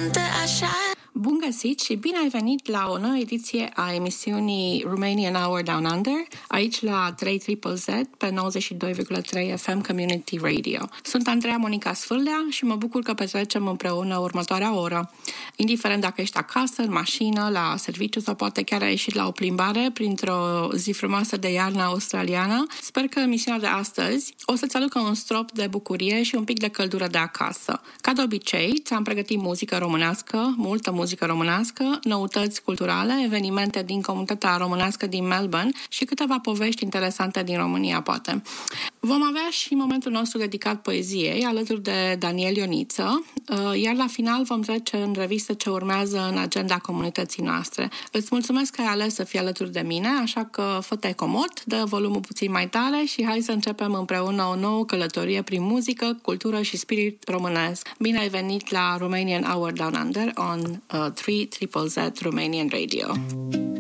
Bun găsit și bine ai venit la o nouă ediție a emisiunii Romanian Hour Down Under, aici la 3ZZZ pe 92,3 FM Community Radio. Sunt Andreea Monica Sfârlea și mă bucur că petrecem împreună următoarea oră. Indiferent dacă ești acasă, în mașină, la serviciu sau poate chiar ai ieșit la o plimbare printr-o zi frumoasă de iarnă australiană, sper că emisiunea de astăzi o să-ți aducă un strop de bucurie și un pic de căldură de acasă. Ca de obicei, ți-am pregătit muzică românească, multă muzică românească, noutăți culturale, evenimente din comunitatea românească din Melbourne și câteva povești interesante din România, poate. Vom avea și momentul nostru dedicat poeziei, alături de Daniel Ioniță, iar la final vom trece în revistă ce urmează în agenda comunității noastre. Îți mulțumesc că ai ales să fii alături de mine, așa că fă-te comod, dă volumul puțin mai tare și hai să începem împreună o nouă călătorie prin muzică, cultură și spirit românesc. Bine ai venit la Romanian Hour Down Under on 3ZZZ Romanian Radio.